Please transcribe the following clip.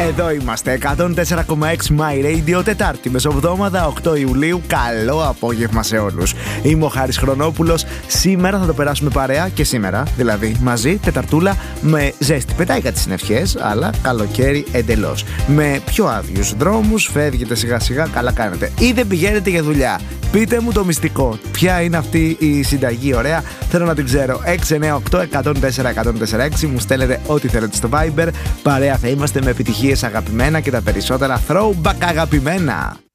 Εδώ είμαστε, 104,6 My Radio, Τετάρτη μεσοβδόμαδα, 8 Ιουλίου. Καλό απόγευμα σε όλους. Είμαι ο Χάρης Χρονόπουλος. Σήμερα θα το περάσουμε παρέα και σήμερα, δηλαδή μαζί, Τεταρτούλα με ζέστη. Πετάει κάτι συννεφιές, αλλά καλοκαίρι εντελώς. Με πιο άδειους δρόμους, φεύγετε σιγά σιγά, καλά κάνετε. Ή δεν πηγαίνετε για δουλειά. Πείτε μου το μυστικό. Ποια είναι αυτή η συνταγή ωραία? Θέλω να την ξέρω. 698-104-104-6. Μου στέλνετε ό,τι θέλετε στο Viber. Παρέα θα είμαστε με επιτυχίες αγαπημένα και τα περισσότερα throwback αγαπημένα.